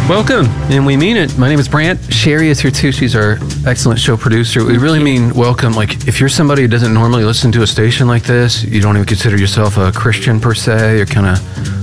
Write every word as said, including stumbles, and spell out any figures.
Welcome, and we mean it. My name is Brant. Sherry is here too. She's our excellent show producer. We really mean welcome. Like, if you're somebody who doesn't normally listen to a station like this, you don't even consider yourself a Christian per se, you're kind of